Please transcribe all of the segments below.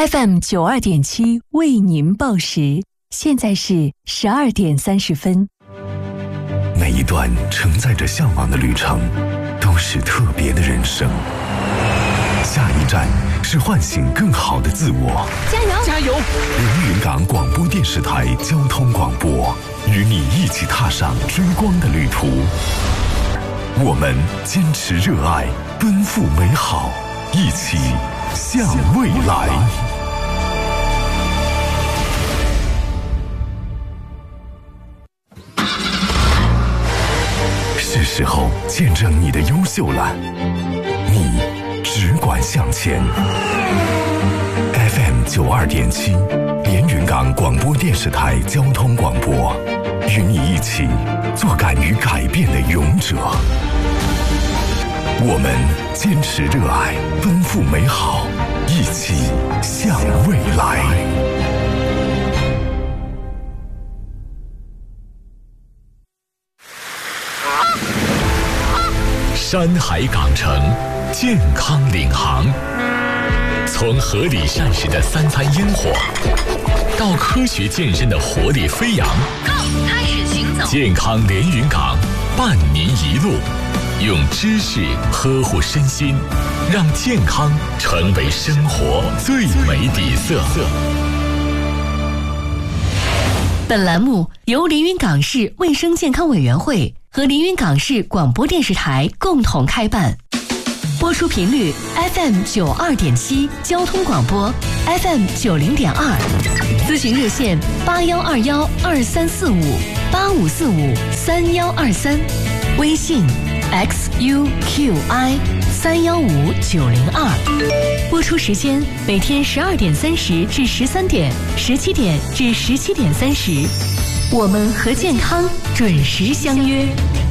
FM 92.7为您报时，现在是12点30分。 每一段承载着向往的旅程，都是特别的人生。下一站是唤醒更好的自我。 加油！ 加油！ 连云港广播电视台交通广播，与你一起踏上追光的旅途。我们坚持热爱，奔赴美好，一起向未来。是时候见证你的优秀了，你只管向前。FM 92.7，连云港广播电视台交通广播，与你一起做敢于改变的勇者。我们坚持热爱，奔赴美好，一起向未来。山海港城，健康领航。从合理膳食的3餐烟火，到科学健身的活力飞扬， 开始行走。 健康连云港，伴您一路，用知识呵护身心，让健康成为生活最美底色。 本栏目由连云港市卫生健康委员会和连云港市广播电视台共同开办，播出频率 FM 92.7交通广播 FM 90.2，咨询热线81212345 85453123，微信 XUQI315902。播出时间每天12点30至13点，17点至17点30。我们和健康准时相约。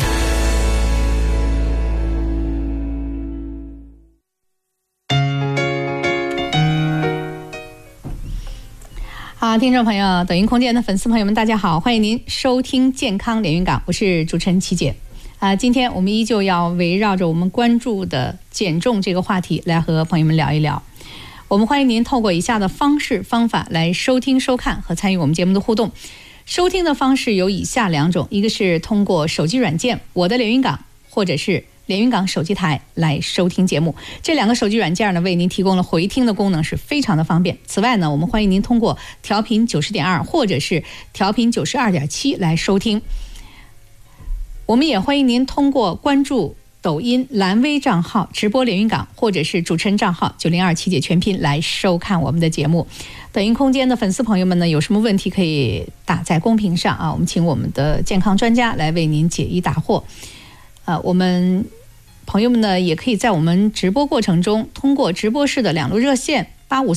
好，听众朋友，抖音空间的粉丝朋友们，大家好，欢迎您收听健康连云港，我是主持人琪姐。今天我们依旧要围绕着我们关注的减重这个话题来和朋友们聊一聊。我们欢迎您透过以下的方式方法来收听收看和参与我们节目的互动。收听的方式有以下2种，一个是通过手机软件我的连云港，或者是连云港手机台来收听节目。这2个手机软件呢，为您提供了回听的功能，是非常的方便。此外呢，我们欢迎您通过调频90.2或者是调频92.7来收听。我们也欢迎您通过关注抖音蓝微账号直播连云港，或者是主持人账号902琪姐全拼来收看我们的节目。抖音空间的粉丝朋友们呢，有什么问题可以打在公屏上啊，我们请我们的健康专家来为您解疑答惑。我们朋友们呢，也可以在我们直播过程中，通过直播室的2路热线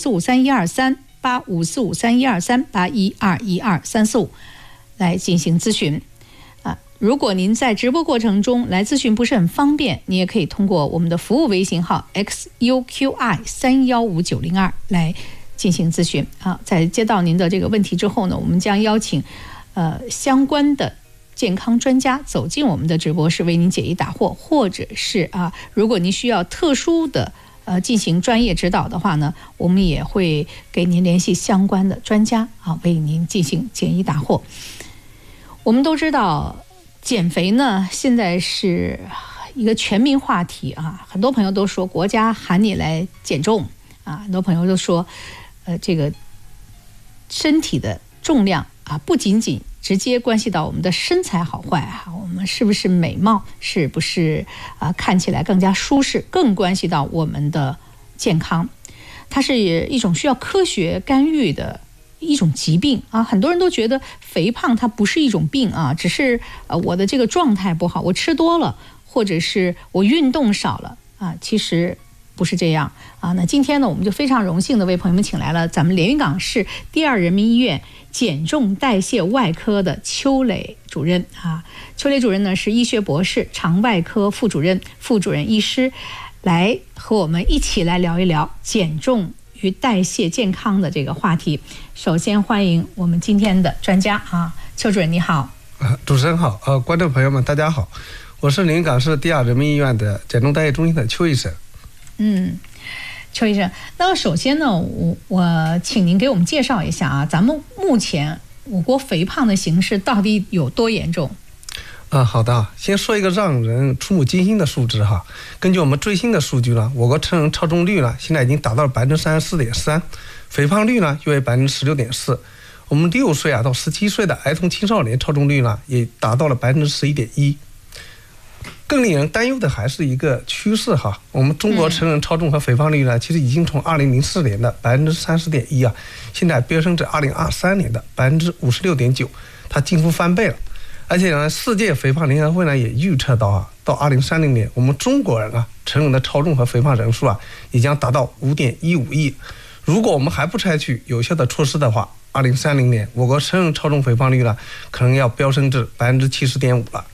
85453123、85453123、81212345来进行咨询。如果您在直播过程中来咨询不是很方便，你也可以通过我们的服务微信号 XUQI315902来进行咨询。在接到您的这个问题之后呢，我们将邀请相关的健康专家走进我们的直播室为您解疑答惑，或者是如果您需要特殊的进行专业指导的话呢，我们也会给您联系相关的专家为您进行解疑答惑。我们都知道减肥呢现在是一个全民话题很多朋友都说国家喊你来减重很多朋友都说这个身体的重量不仅仅直接关系到我们的身材好坏我们是不是美貌，是不是看起来更加舒适，更关系到我们的健康。它是一种需要科学干预的一种疾病很多人都觉得肥胖它不是一种病只是我的这个状态不好，我吃多了，或者是我运动少了其实不是这样那今天呢，我们就非常荣幸的为朋友们请来了咱们连云港市第2人民医院减重代谢外科的邱磊主任邱磊主任呢是医学博士、肠外科副主任、副主任医师，来和我们一起来聊一聊减重与代谢健康的这个话题。首先欢迎我们今天的专家邱主任，你好。 主持人好，观众朋友们大家好，我是连云港市第2人民医院的减重代谢中心的邱医生。 邱医生，那首先呢，我请您给我们介绍一下啊，咱们目前我国肥胖的形势到底有多严重？ 好的，先说一个让人触目惊心的数字哈。根据我们最新的数据呢，我国成人超重率呢现在已经达到了34.3%，肥胖率呢约为16.4%。我们6岁到17岁的儿童青少年超重率呢也达到了11.1%。更令人担忧的还是一个趋势哈，我们中国成人超重和肥胖率呢，其实已经从2004年的30.1%现在飙升至2023年的56.9%，它近乎翻倍了。而且呢，世界肥胖联合会呢也预测到到2030年，我们中国人成人的超重和肥胖人数也将达到5.15亿。如果我们还不采取有效的措施的话，2030年我国成人超重肥胖率呢，可能要飙升至70.5%了。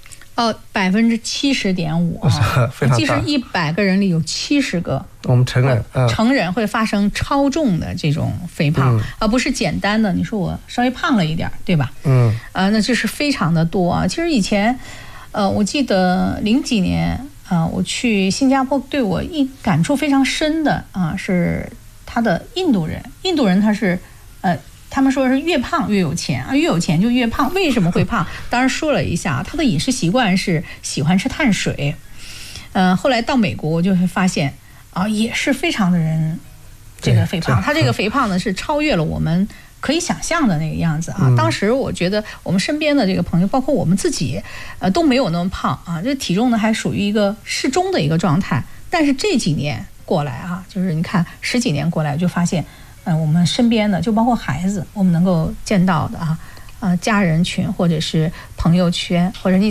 70.5%啊， 非常大。 即是100个人里有70个我们成人会发生超重的这种肥胖，而不是简单的你说我稍微胖了一点，对吧？那这是非常的多啊。其实以前，我记得00几年我去新加坡，对我感触非常深的是他的印度人他是他们说是越胖越有钱越有钱就越胖。为什么会胖？当然说了一下，他的饮食习惯是喜欢吃碳水。后来到美国我就会发现也是非常的人这个肥胖，他这个肥胖呢是超越了我们可以想象的那个样子当时我觉得我们身边的这个朋友，包括我们自己都没有那么胖这体重呢还属于一个适中的一个状态。但是这几年过来就是你看10几年过来，就发现我们身边的就包括孩子，我们能够见到的家人群或者是朋友圈，或者你